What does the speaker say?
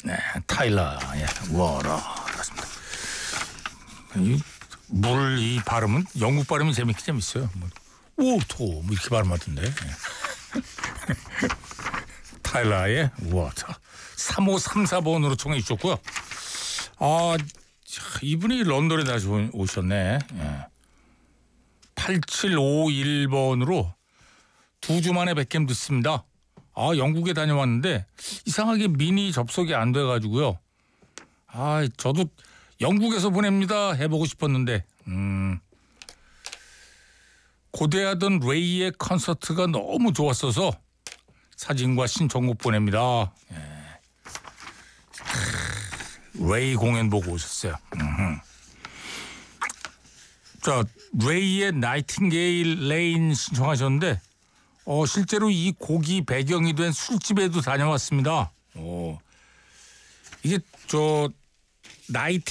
네, 타일러의 워터 그렇습니다. 이 발음은 영국 발음이 재밌긴 재밌어요. 오토 뭐 이렇게 발음하던데. 타일러의 워터 3534번으로 통해 주셨고요. 이분이 런던에 다시 오셨네. 8751번으로 2주 만에 뵙겜 듣습니다. 영국에 다녀왔는데 이상하게 미니 접속이 안 돼가지고요. 저도 영국에서 보냅니다 해보고 싶었는데 고대하던 레이의 콘서트가 너무 좋았어서 사진과 신청곡 보냅니다. 레이 공연 보고 오셨어요. 자, 레이의 나이팅게일 레인 신청하셨는데 실제로 이 곡이 배경이 된 술집에도 다녀왔습니다. 이게